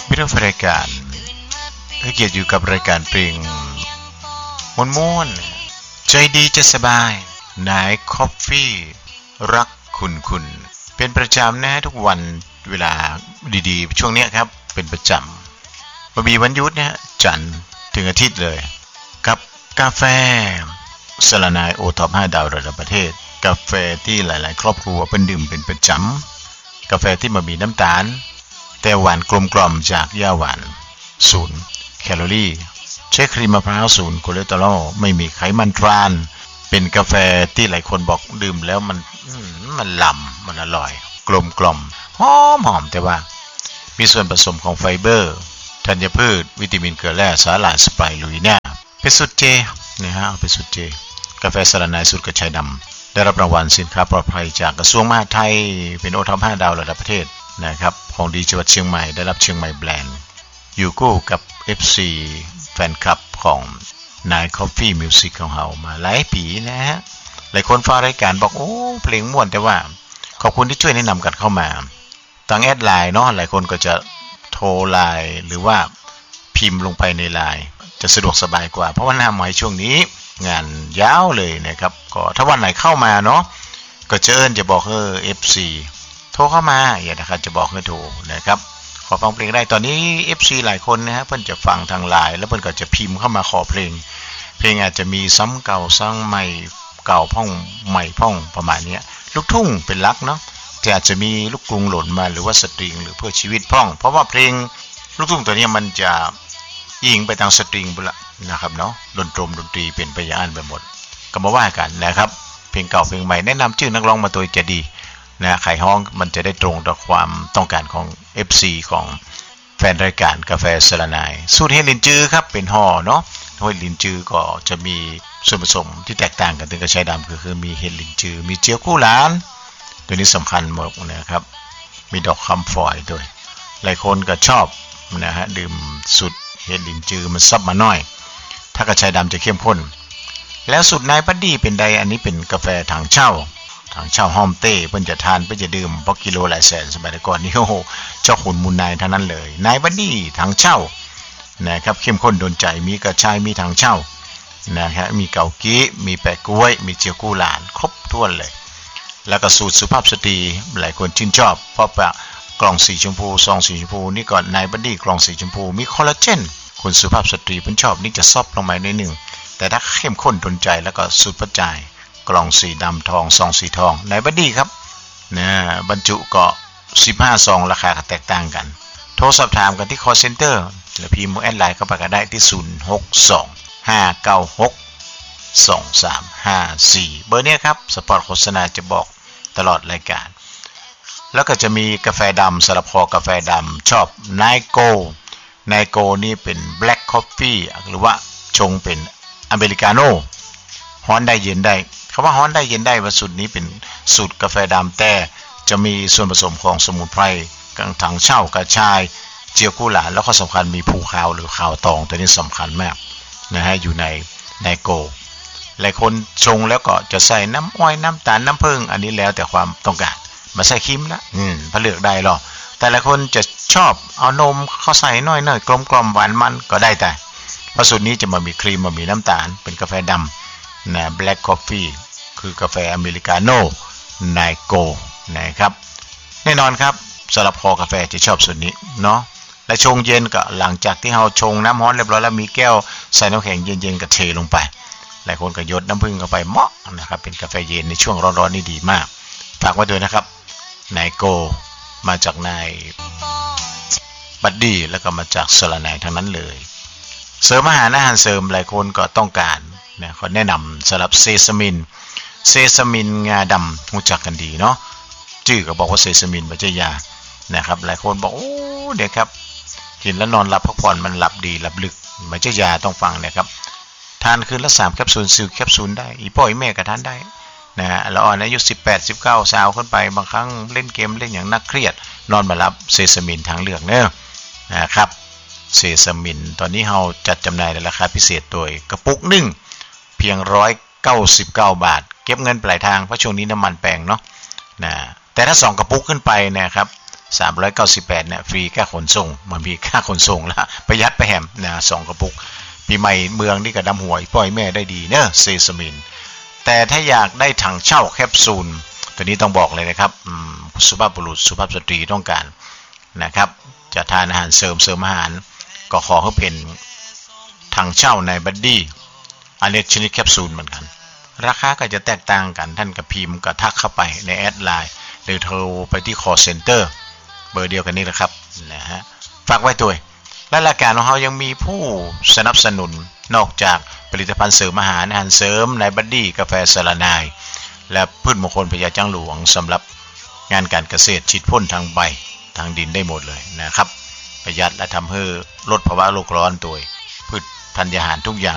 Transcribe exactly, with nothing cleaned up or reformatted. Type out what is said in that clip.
มิตรรายการให้เกียรติอยู่กับรายการเพลงม้วนๆใจดีจะสบายนายคอฟฟี่รักคุณคุณเป็นประจำนะทุกวันเวลาดีๆช่วงนี้ครับเป็นประจำมามีวันหยุดนะจันทร์ถึงอาทิตย์เลยกับกาแฟสลานายโอท็อปห้าดาวระดับประเทศกาแฟที่หลายๆครอบครัวเป็นดื่มเป็นประจำกาแฟที่มามีน้ำตาลแต่หวานกลมกล่อมจากหญ้าหวานศูนย์แคลอรี่ใช้ครีมมะพร้าวศูนย์คอเลสเตอรอลไม่มีไขมันทรานเป็นกาแฟที่หลายคนบอกดื่มแล้วมันมันล้ำมันอร่อยกลมกล่อมหอมหอมแต่ว่ามีส่วนผสมของไฟเบอร์ธัญพืชวิตามินเกลือแร่สาหร่ายสไปรูลิน่าเป็นสูตรเจนะฮะเอาเป็นสูตรเจกาแฟสลานายสูตรกระชายดำได้รับรางวัลสินค้าปลอดภัยจากกระทรวงมหาดไทยเป็นโอท็อปห้าดาวระดับประเทศนะครับของดีจังหวัดเชียงใหม่ได้รับเชียงใหม่แบรนด์อยู่คู่กับ เอฟ ซี แฟนคลับของนาย Coffee Music ของเรามาหลายปีนะฮะหลายคนฟังรายการบอกโอ้เพลงม่วนแต่ว่าขอบคุณที่ช่วยแนะนำกันเข้ามาทางแอดไลน์เนาะหลายคนก็จะโทรไลน์หรือว่าพิมพ์ลงไปในไลน์จะสะดวกสบายกว่าเพราะว่าหน้าใหม่ช่วงนี้งานยาวเลยนะครับก็ถ้าวันไหนเข้ามาเนาะก็จะเอิ้นจะบอกเออ เอฟ ซี โทรเข้ามาอย่านะครับจะบอกให้โทรนะครับขอฟังเพลงได้ตอนนี้ เอฟ ซี หลายคนนะฮะเพิ่นจะฟังทางไลน์แล้วเพิ่นก็จะพิมพ์เข้ามาขอเพลงเพลงอาจจะมีซ้ำเก่าซ้ำใหม่เก่าพ่องใหม่พ่องประมาณนี้ลูกทุ่งเป็นหลักเนาะแต่อาจจะมีลูกกรุงหล่นมาหรือว่าสตริงหรือเพื่อชีวิตพ่องเพราะว่าเพลงลูกทุ่งตัวนี้มันจะยิงไปทางสตริงบุละนะครับเนาะดนตรีดนตรีเป็นไปอย่างไปหมดก็มาว่ากันนะครับเพลงเก่าเพลงใหม่แนะนำชื่อนักร้องมาตัวจะดีนะไขห้องมันจะได้ตรงต่อความต้องการของ เอฟ ซี ของแฟนรายการกาแฟสลานายสูตรเฮลินจือครับเป็นห่อเนาะเฮลินจือก็จะมีส่วนผสมที่แตกต่างกันถึงกระชายดำก็คือมีเฮลินจือมีเจียวกู้หลานตัวนี้สำคัญมากนะครับมีดอกคำฝอยด้วยหลายคนก็ชอบนะฮะดื่มสูตรเฮลินจือมันซับมาหน่อยถ้ากระชายดำจะเข้มข้นแล้วสูตรนายบัดดี้เป็นใดอันนี้เป็นกาแฟถังเช่าทางเช่าห้อมเต้เพิ่นจะทานเพิ่นจะดื่มเพราะกิโลหลายแสนสมัยก่อนนี่โอ้โหเจ้าขุนมูลนายทั้งนั้นเลยนายบัดดี้ทางเช่านะครับเข้มข้นโดนใจมีกระชายมีทางเช่านะครับมีเกากี้มีแปะกล้วยมีเจียวกู้หลานครบถ้วนเลยแล้วก็สูตรสุภาพสตรีหลายคนชื่นชอบเพราะว่ากล่องสีชมพูซองสีชมพูนี่ก่อนนายบัดดี้กล่องสีชมพูมีคอลลาเจนคนสุภาพสตรีเพิ่นชอบนี่จะซอบลงมาหน่อยนึงแต่ถ้าเข้มข้นโดนใจแล้วก็สูตรประจายกล่องสีดำทองซองสีทองนายบัดดี้ครับนะบรรจุก็สิบห้าซองราคาแตกต่างกันโทรสอบถามกันที่ call center หรือพิมพ์แอดไลน์เข้าไปก็ได้ที่ศูนย์ หก สอง ห้า เก้า หก สอง สาม ห้า สี่เบอร์นี้ครับสปอตโฆษณาจะบอกตลอดรายการแล้วก็จะมีกาแฟดำสลับคอกาแฟดำชอบไนโก้ไนโก้นี่เป็น black coffee หรือว่าชงเป็นอเมริกาโน่ฮ้อนได้เย็นได้คำว่าฮ้อนได้เย็นได้ว่าสูตรนี้เป็นสูตรกาแฟดำแต่จะมีส่วนผสมของสมุนไพรกังถังเช่ากระชายเจียวกู้หลานแล้วก็สำคัญมีภูขาวหรือขาวตองตัวนี้สำคัญมากนะฮะอยู่ในไนโก้หลายคนชงแล้วก็จะใส่น้ำอ้อยน้ำตาลน้ำผึ้งอันนี้แล้วแต่ความต้องการมาใส่ครีมละอืมพอเลือกได้หรอแต่หลายคนจะชอบเอานมเข้าใส่น้อยๆกลมๆหวานมันก็ได้แต่เพราะสูตรนี้จะมามีครีมมามีน้ำตาลเป็นกาแฟดำนะ black coffee คือกาแฟอเมริกาโน่ไนโก้นะครับแน่นอนครับสำหรับคอกาแฟจะชอบสูตรนี้เนาะและชงเย็นก็หลังจากที่เราชงน้ำร้อนเรียบร้อยแล้วมีแก้วใส่น้ำแข็งเย็นๆก็เทลงไปหลายคนก็หยดน้ำผึ้งเข้าไปเหมาะนะครับเป็นกาแฟเย็นในช่วงร้อนๆนี่ดีมากฝากไว้ด้วยนะครับไนโก้มาจากนายบัดดี้แล้วก็มาจากสลานายทั้งนั้นเลยเสริมอาหารอาหารเสริมหลายคนก็ต้องการนะเขาแนะนำสำหรับเซซามินเซซามินงาดำรู้จักกันดีเนาะชื่อก็บอกว่าเซซามินไม่ใช่ยานะครับหลายคนบอกโอ้เด็กครับกินแล้วนอนหลับพักผ่อนมันหลับดีหลับลึกไม่ใช่ยาต้องฟังนะครับทานคืนละสามแคปซูลสี่แคปซูลได้อีพ่ออีแม่ก็ทานได้นะฮะแล้วอ่อนอายุสิบแปด สิบเก้าสาวขึ้นไปบางครั้งเล่นเกมเล่นอย่างนักเครียดนอนมารับเซซามินทางเลือกเนอะนะครับเซซามินตอนนี้เราจัดจำหน่ายในราคาพิเศษโดยกระปุกหนึ่งเพียงหนึ่งร้อยเก้าสิบเก้าบาทเก็บเงินปลายทางเพราะช่วงนี้น้ำมันแพงเนาะนะแต่ถ้าสองกระปุกขึ้นไปนะครับสามร้อยเก้าสิบแปดเนี่ยฟรีค่าขนส่งมันมีค่าขนส่งละประหยัดไปแหมนะสองกระปุกปีใหม่เมืองนี่ก็ดำหัวปล่อยแม่ได้ดีเนอะเซซามินแต่ถ้าอยากได้ถังเช่าแคปซูลตัวนี้ต้องบอกเลยนะครับสุภาพบุรุษสุภาพสตรีต้องการนะครับจะทานอาหารเสริมเสริมอาหารก็ขอให้เป็นถังเช่าในบัดดี้อันนี้ชนิดแคปซูลเหมือนกันราคาก็จะแตกต่างกันท่านกับพิมพ์ก็ทักเข้าไปในแอดไลน์หรือโทรไปที่ call center เบอร์เดียวกันนี้แหละครับนะฮะฝากไว้ด้วยและรายการของเรายังมีผู้สนับสนุนนอกจากผลิตภัณฑ์เสริมอาหารอาหารเสริมในบัดดี้กาแฟสารนายและพืชมงคลพญาจังหลวงสำหรับงานการเกษตรฉีดพ่นทางใบทางดินได้หมดเลยนะครับประหยัดและทำให้ลดภาวะโลกร้อนตัวพืชธัญญาหารทุกอย่าง